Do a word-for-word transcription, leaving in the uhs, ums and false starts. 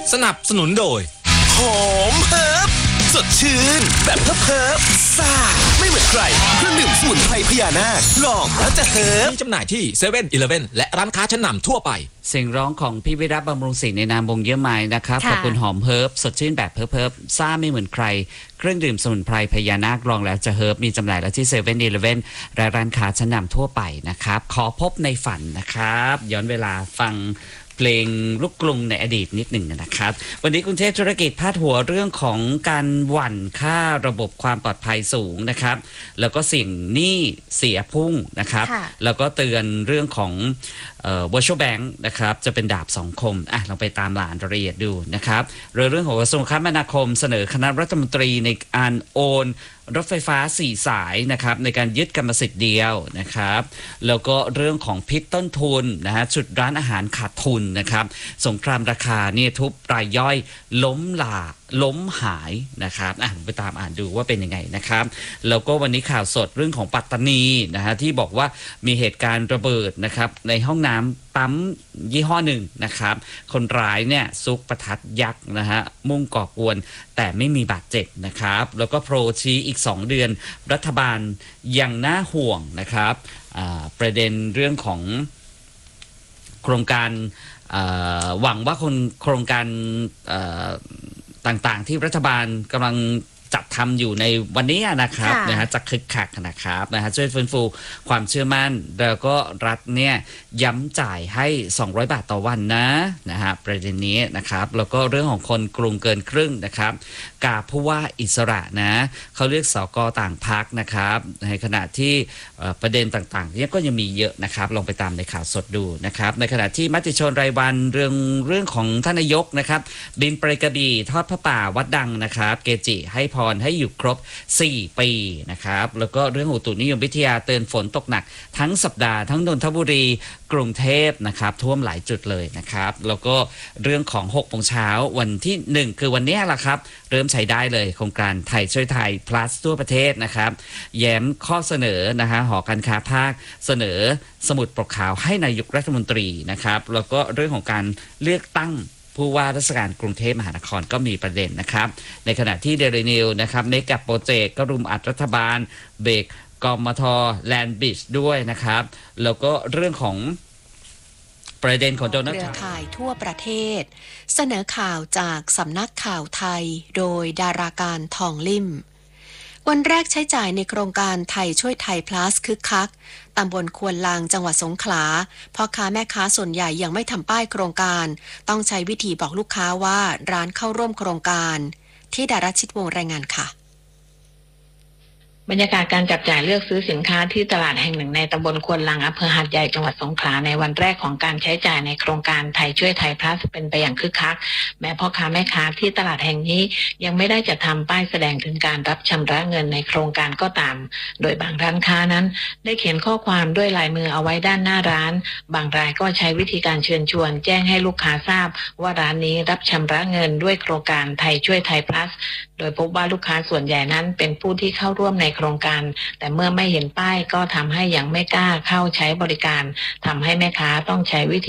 สนับสนุนโดยหอมเฮิร์บสดชื่นแบบเฮิร์บซ่าไม่เหมือนใครเครื่องดื่มสมุนไพรพญานาคลองแล้วจะเฮิร์บมีจำหน่ายที่เซเว่นอีเลฟเว่นและร้านค้าชั้นนำทั่วไปเสียงร้องของพี่วิรัตบำรุงศรีในนามวงเยื่อไม้นะครับขอบคุณหอมเฮิร์บสดชื่นแบบเฮิร์บเฮิร์บซ่าไม่เหมือนใครเครื่องดื่มสมุนไพรพญานาคลองแล้วจะเฮิร์บมีจำหน่ายแล้วที่เซเว่นอีเลฟเว่นและร้านค้าชั้นนำทั่วไปนะครับขอพบในฝันนะครับย้อนเวลาฟังเพลงลูกกรุงในอดีตนิดหนึ่งนะครับวันนี้กรุงเทพธุรกิจพาดหัวเรื่องของการหวั่นค่าระบบความปลอดภัยสูงนะครับแล้วก็เสี่ยงหนี้เสียพุ่งนะครับแล้วก็เตือนเรื่องของเอ่อ virtual bank นะครับจะเป็นดาบสองคมอ่ะลองไปตามรายละเอียดดูนะครับเรื่องของกระทรวงคมนาคมเสนอคณะรัฐมนตรีในการโอนรถไฟฟ้าสี่สายนะครับในการยึดกรรมสิทธิ์เดียวนะครับแล้วก็เรื่องของพิษต้นทุนนะฮะชุดร้านอาหารขาดทุนนะครับสงครามราคาเนี่ยทุบรายย่อยล้มหลาล้มหายนะครับอ่ะไปตามอ่านดูว่าเป็นยังไงนะครับแล้วก็วันนี้ข่าวสดเรื่องของปัตตานีนะฮะที่บอกว่ามีเหตุการณ์ระเบิดนะครับในห้องน้ำปั๊มยี่ห้อหนึ่งนะครับคนร้ายเนี่ยซุกประทัดยักษ์นะฮะมุ่งก่อกวนแต่ไม่มีบาดเจ็บนะครับแล้วก็โปรชี้อีกสองเดือนรัฐบาลยังน่าห่วงนะครับประเด็นเรื่องของโครงการหวังว่าคนโครงการต่างๆที่รัฐบาลกำลังจัดทำอยู่ในวันนี้นะครับนะฮะจะคึกคักนะครับนะฮะช่วยฟื้นฟูความเชื่อมั่นแล้วก็รัฐเนี่ยย้ำจ่ายให้สองร้อยบาทต่อวันนะนะฮะประเด็นนี้นะครับแล้วก็เรื่องของคนกรุงเกินครึ่งนะครับกาผู้ว่าอิสระนะเขาเรียกสกต่างพรรคนะครับในขณะที่ประเด็นต่างๆนี้ก็ยังมีเยอะนะครับลองไปตามในข่าวสดดูนะครับในขณะที่มติชนรายวันเรื่องเรื่องของท่านนายกนะครับบินไปกระบี่ทอดพระป่าวัดดังนะครับเกจิให้พรให้อยู่ครบสี่ปีนะครับแล้วก็เรื่องอุตุนิยมวิทยาเตือนฝนตกหนักทั้งสัปดาห์ทั้งนนทบุรีกรุงเทพนะครับท่วมหลายจุดเลยนะครับแล้วก็เรื่องของหกโมงเช้าวันที่หนึ่งคือวันนี้แหละครับเริ่มใช้ได้เลยโครงการไทยช่วยไทย plus ทั่วประเทศนะครับแย้มข้อเสนอนะฮะหอการค้าภาคเสนอสมุดปกขาวให้นายกรัฐมนตรีนะครับแล้วก็เรื่องของการเลือกตั้งผู้ว่าราชการกรุงเทพมหานครก็มีประเด็นนะครับในขณะที่เดลินิวนะครับเมกะโปรเจกต์ก็รุมอัดรัฐบาลเบรกกมทแลนด์บิชด้วยนะครับแล้วก็เรื่องของประเด็นของโจนัสเครือข่ายทั่วประเทศเสนอข่าวจากสำนักข่าวไทยโดยดาราการทองลิ่มวันแรกใช้จ่ายในโครงการไทยช่วยไทย plus คึกคักตำบลควนลางจังหวัดสงขลาพ่อค้าแม่ค้าส่วนใหญ่ยังไม่ทำป้ายโครงการต้องใช้วิธีบอกลูกค้าว่าร้านเข้าร่วมโครงการที่ดาราชิดวงรายงานค่ะบรรยากาศการจับจ่ายเลือกซื้อสินค้าที่ตลาดแห่งหนึ่งในตำบลควนลังอำเภอหาดใหญ่จังหวัดสงขลาในวันแรกของการใช้จ่ายในโครงการไทยช่วยไทยพลัสเป็นไปอย่างคึกคักแม้พ่อค้าแม่ค้าที่ตลาดแห่งนี้ยังไม่ได้จัดทำป้ายแสดงถึงการรับชำระเงินในโครงการก็ตามโดยบางร้านค้านั้นได้เขียนข้อความด้วยลายมือเอาไว้ด้านหน้าร้านบางรายก็ใช้วิธีการเชิญชวนแจ้งให้ลูกค้าทราบว่าร้านนี้รับชำระเงินด้วยโครงการไทยช่วยไทยพลัสโดยพบว่าลูกค้าส่วนใหญ่นั้นเป็นผู้ที่เข้าร่วมในโครงการแต่เมื่อไม่เห็นป้ายก็ทำให้ยังไม่กล้าเข้าใช้บริการทำให้แม่ค้าต้องใช้วิธี